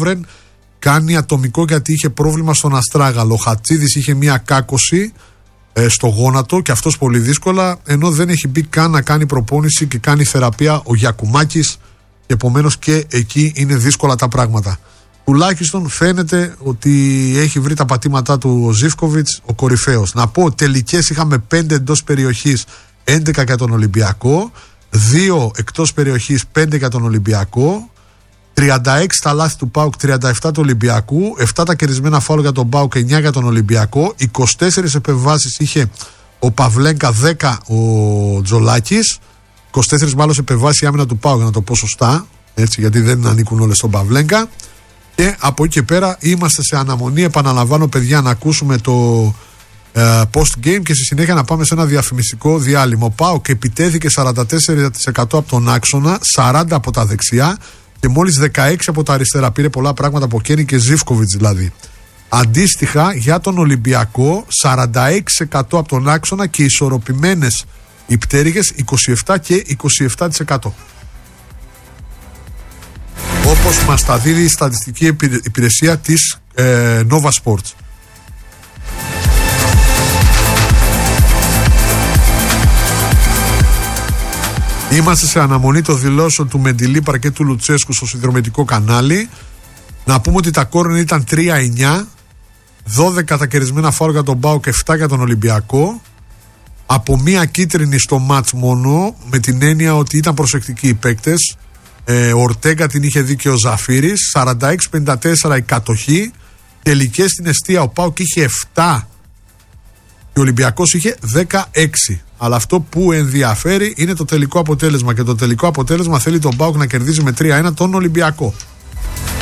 Λόβρεν κάνει ατομικό γιατί είχε πρόβλημα στον αστράγαλο. Ο Χατσίδης είχε μια κάκωση στο γόνατο και αυτός πολύ δύσκολα, ενώ δεν έχει μπει καν να κάνει προπόνηση και κάνει θεραπεία ο Γιακουμάκης, και επομένως και εκεί είναι δύσκολα τα πράγματα. Τουλάχιστον φαίνεται ότι έχει βρει τα πατήματά του ο Ζίβκοβιτς, ο κορυφαίος. Να πω, τελικές είχαμε 5 εντός περιοχής, 11 για τον Ολυμπιακό, 2 εκτός περιοχής, 5 για τον Ολυμπιακό, 36 τα λάθη του ΠΑΟΚ, 37 του Ολυμπιακού, 7 τα κερδισμένα φάουλ για τον ΠΑΟΚ, 9 για τον Ολυμπιακό, 24 επεμβάσεις είχε ο Παυλένκα, 10 ο Τζολάκης, 24 μάλλον επεμβάσεις η άμυνα του ΠΑΟΚ, για να το πω σωστά, έτσι, γιατί δεν ανήκουν όλες στον Παυλένκα. Και από εκεί και πέρα είμαστε σε αναμονή, επαναλαμβάνω παιδιά, να ακούσουμε το post-game και στη συνέχεια να πάμε σε ένα διαφημιστικό διάλειμμα. Ο ΠΑΟΚ επιτέθηκε 44% από τον άξονα, 40% από τα δεξιά και μόλις 16% από τα αριστερά. Πήρε πολλά πράγματα από Κένι και Ζίβκοβιτς δηλαδή. Αντίστοιχα για τον Ολυμπιακό, 46% από τον άξονα και ισορροπημένες οι πτέρυγες, 27% και 27%. Όπως μας τα δίδει η στατιστική υπηρεσία της Nova Sports. Είμαστε σε αναμονή των δηλώσεων του Μεντιλίπαρ και του Λουτσέσκου στο συνδρομητικό κανάλι. Να πούμε ότι τα κόρνερ ήταν 3-9, 12 τα κερδισμένα φάουλ για τον ΠΑΟΚ και 7 για τον Ολυμπιακό. Από μία κίτρινη στο μάτς μόνο, με την έννοια ότι ήταν προσεκτικοί οι παίκτες. Ο Ορτέγκα την είχε δει και ο Ζαφύρης. 46-54 η κατοχή. Τελικές στην εστία ο ΠΑΟΚ είχε 7 και ο Ολυμπιακός είχε 16. Αλλά αυτό που ενδιαφέρει είναι το τελικό αποτέλεσμα, και το τελικό αποτέλεσμα θέλει τον ΠΑΟΚ να κερδίζει με 3-1 τον Ολυμπιακό.